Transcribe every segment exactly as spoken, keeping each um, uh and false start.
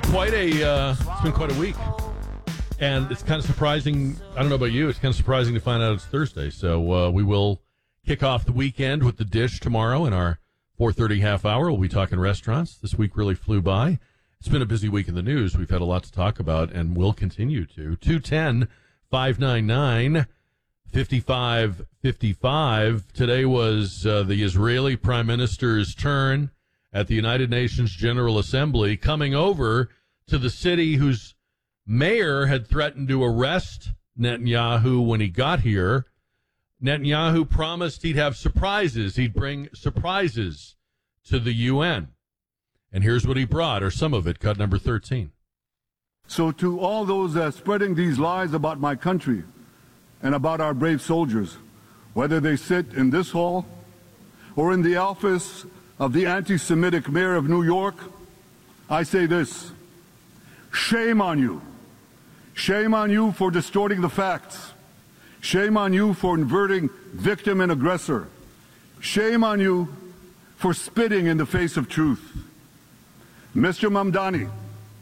quite a uh, it's been quite a week, and it's kind of surprising. I don't know about you. It's kind of surprising to find out it's Thursday. So uh, we will kick off the weekend with The Dish tomorrow in our four thirty half hour. We'll be talking restaurants. This week really flew by. It's been a busy week in the news. We've had a lot to talk about, and we'll continue to. two one zero, five nine nine, five five five five. Today was uh, the Israeli Prime Minister's turn at the United Nations General Assembly, coming over to the city whose mayor had threatened to arrest Netanyahu when he got here. Netanyahu promised he'd have surprises. He'd bring surprises to the U N. And here's what he brought, or some of it, cut number thirteen. So to all those uh, spreading these lies about my country and about our brave soldiers, whether they sit in this hall or in the office of the anti-Semitic mayor of New York, I say this: shame on you. Shame on you for distorting the facts. Shame on you for inverting victim and aggressor. Shame on you for spitting in the face of truth. Mister Mamdani,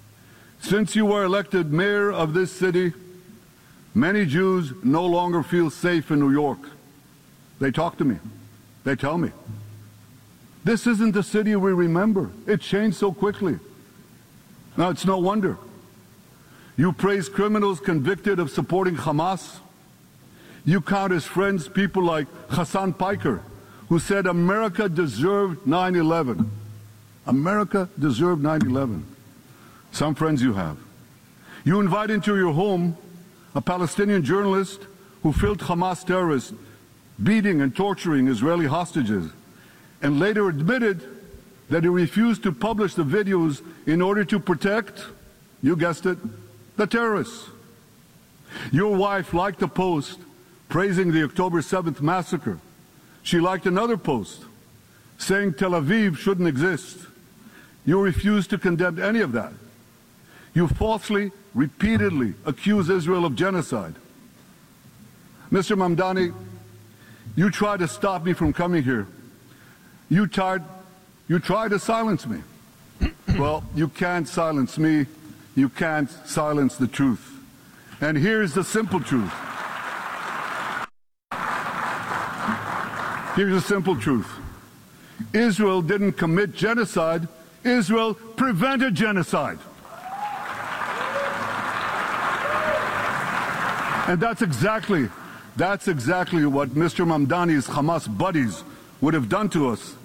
since you were elected mayor of this city, many Jews no longer feel safe in New York. They talk to me. They tell me. This isn't the city we remember. It changed so quickly. Now, it's no wonder. You praise criminals convicted of supporting Hamas. You count as friends people like Hassan Piker, who said America deserved nine eleven. America deserved nine eleven. Some friends you have. You invite into your home a Palestinian journalist who filmed Hamas terrorists beating and torturing Israeli hostages, and later admitted that he refused to publish the videos in order to protect, you guessed it, the terrorists. Your wife liked a post praising the October seventh massacre. She liked another post saying Tel Aviv shouldn't exist. You refused to condemn any of that. You falsely, repeatedly accuse Israel of genocide. Mister Mamdani, you tried to stop me from coming here. You tried, you tried to silence me. Well, you can't silence me. You can't silence the truth. And here's the simple truth. Here's the simple truth. Israel didn't commit genocide. Israel prevented genocide. And that's exactly, that's exactly what Mister Mamdani's Hamas buddies would have done to us